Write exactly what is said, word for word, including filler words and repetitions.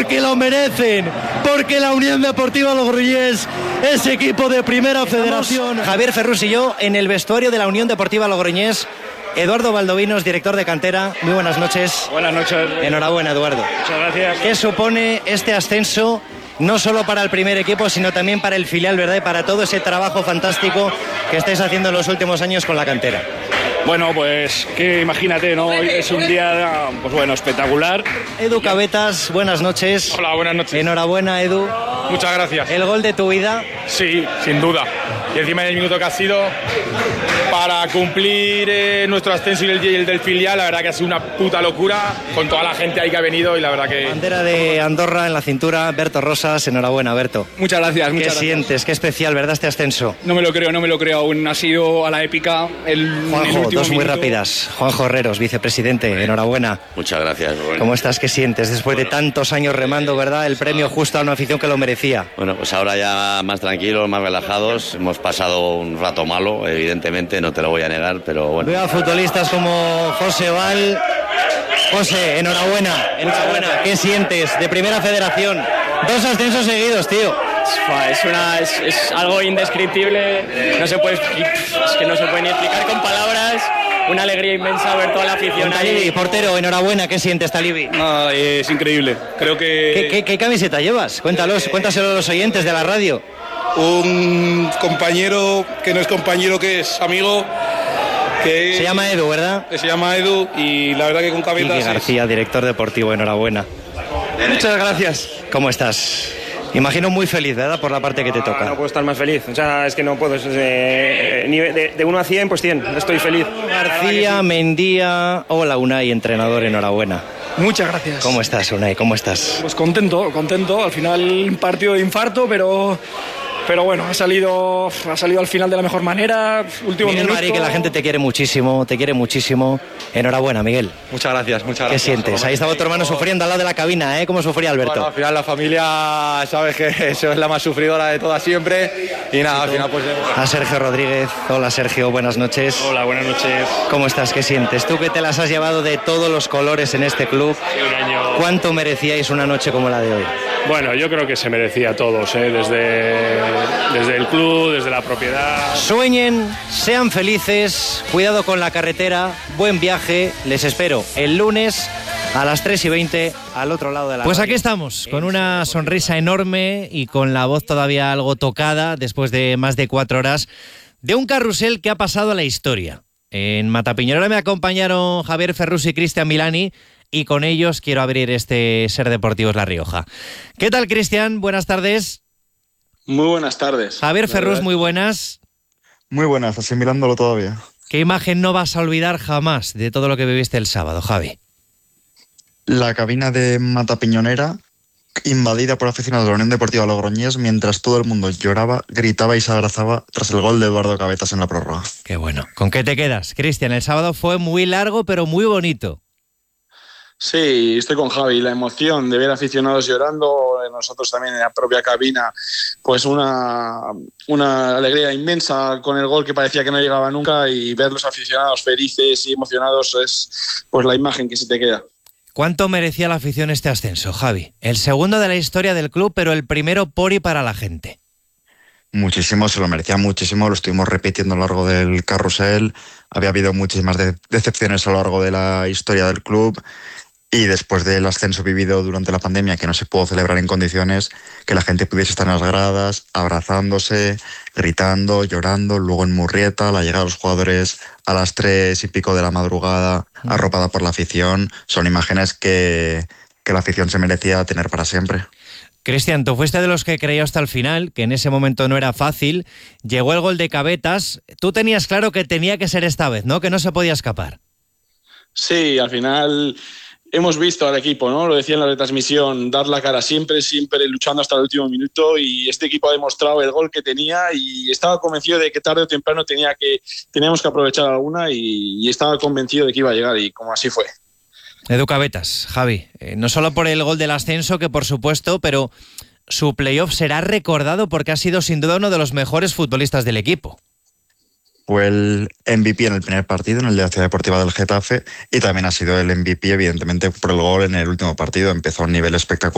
porque lo merecen, porque la Unión Deportiva Logroñés es equipo de primera federación. Javier Ferrús y yo en el vestuario de la Unión Deportiva Logroñés. Eduardo Valdovinos, director de cantera, muy buenas noches. Buenas noches. Enhorabuena, Eduardo. Muchas gracias. ¿Qué supone este ascenso, no solo para el primer equipo, sino también para el filial, verdad? Y para todo ese trabajo fantástico que estáis haciendo en los últimos años con la cantera. Bueno, pues que imagínate, ¿no? Hoy es un día, pues bueno, espectacular. Edu Cabetas, buenas noches. Hola, buenas noches. Enhorabuena, Edu. Muchas gracias. ¿El gol de tu vida? Sí, sin duda. Y encima del minuto que ha sido para cumplir eh, nuestro ascenso y el, y el del filial, la verdad que ha sido una puta locura con toda la gente ahí que ha venido y la verdad que... Bandera de Andorra en la cintura, Berto Rosas, enhorabuena, Berto. Muchas gracias, ¿Qué muchas gracias. sientes? Qué especial, ¿verdad, este ascenso? No me lo creo, no me lo creo aún. Ha sido a la épica el, Juanjo, el último dos muy minuto. rápidas. Juanjo Herreros, vicepresidente, enhorabuena. Muchas gracias. Bueno. ¿Cómo estás? ¿Qué sientes después bueno. de tantos años remando, verdad? El premio justo a una afición que lo merecía. Bueno, pues ahora ya más tranquilos, más relajados. Hemos pasado un rato malo, evidentemente, no te lo voy a negar, pero bueno. Veo a futbolistas como José Val. José, enhorabuena, enhorabuena. ¿Qué sientes de primera federación? Dos ascensos seguidos, tío. Es, una, es, es algo indescriptible, no se puede, es que no se puede ni explicar con palabras. Una alegría inmensa ver toda la afición ahí. Talibi, portero, enhorabuena, ¿qué sientes, Talibi? No, es increíble, creo que... ¿Qué, qué, qué camiseta llevas? Cuéntalos, cuéntaselo a los oyentes de la radio. Un compañero que no es compañero, que es amigo, que Se llama Edu, ¿verdad? que se llama Edu, y la verdad que con Quique Cabetas... García, director deportivo, enhorabuena. Muchas gracias. ¿Cómo estás? Imagino muy feliz, ¿verdad? Por la parte que te toca. No puedo estar más feliz, o sea, es que no puedo, es de, de, de uno a cien, pues cien, estoy feliz. García, Mendía, hola Unai, entrenador, enhorabuena. Muchas gracias. ¿Cómo estás, Unai? ¿Cómo estás? Pues contento, contento. Al final un partido de infarto, pero... Pero bueno, ha salido, ha salido al final de la mejor manera. Último Miguel minuto. Marí, que la gente te quiere muchísimo, te quiere muchísimo. Enhorabuena, Miguel. Muchas gracias, muchas ¿Qué gracias. sientes? Ahí estaba tu hermano sufriendo al lado de la cabina, ¿eh? ¿Cómo sufría Alberto? Bueno, al final la familia, sabes que eso es la más sufridora de todas siempre. Y nada, al final pues... A Sergio Rodríguez. Hola, Sergio, buenas noches. Hola, buenas noches. ¿Cómo estás? ¿Qué sientes? Tú que te las has llevado de todos los colores en este club. Un año... ¿Cuánto merecíais una noche como la de hoy? Bueno, yo creo que se merecía a todos, ¿eh? desde, desde el club, desde la propiedad. Sueñen, sean felices, cuidado con la carretera, buen viaje, les espero el lunes a las tres y veinte al otro lado de la Pues radio. aquí estamos, con una sonrisa enorme y con la voz todavía algo tocada después de más de cuatro horas de un carrusel que ha pasado a la historia. En Matapiñonera me acompañaron Javier Ferrús y Cristian Milani y con ellos quiero abrir este Ser Deportivos La Rioja. ¿Qué tal, Cristian? Buenas tardes. Muy buenas tardes. Javier Ferrús, muy buenas. Muy buenas, asimilándolo todavía. ¿Qué imagen no vas a olvidar jamás de todo lo que viviste el sábado, Javi? La cabina de Matapiñonera invadida por aficionados de la Unión Deportiva Logroñés mientras todo el mundo lloraba, gritaba y se abrazaba tras el gol de Eduardo Cabetas en la prórroga. Qué bueno. ¿Con qué te quedas, Cristian? El sábado fue muy largo pero muy bonito. Sí, estoy con Javi. La emoción de ver aficionados llorando, nosotros también en la propia cabina, pues una, una alegría inmensa con el gol que parecía que no llegaba nunca, y ver los aficionados felices y emocionados es pues la imagen que se te queda. ¿Cuánto merecía la afición este ascenso, Javi? El segundo de la historia del club, pero el primero por y para la gente. Muchísimo, se lo merecía muchísimo, lo estuvimos repitiendo a lo largo del carrusel, había habido muchísimas de- decepciones a lo largo de la historia del club. Y después del ascenso vivido durante la pandemia, que no se pudo celebrar en condiciones, que la gente pudiese estar en las gradas, abrazándose, gritando, llorando, luego en Murrieta, la llegada de los jugadores a las tres y pico de la madrugada, arropada por la afición, son imágenes que, que la afición se merecía tener para siempre. Cristian, tú fuiste de los que creyó hasta el final, que en ese momento no era fácil, llegó el gol de Cabetas, tú tenías claro que tenía que ser esta vez, ¿no? Que no se podía escapar. Sí, al final... Hemos visto al equipo, ¿no? Lo decía en la retransmisión, dar la cara siempre, siempre luchando hasta el último minuto, y este equipo ha demostrado el gol que tenía y estaba convencido de que tarde o temprano tenía que, teníamos que aprovechar alguna y, y estaba convencido de que iba a llegar, y como así fue. Edu Cabetas, Javi, eh, no solo por el gol del ascenso, que por supuesto, pero su playoff será recordado porque ha sido sin duda uno de los mejores futbolistas del equipo. Fue el M V P en el primer partido, en el de la Ciudad Deportiva del Getafe, y también ha sido el M V P, evidentemente, por el gol en el último partido. Empezó a un nivel espectacular.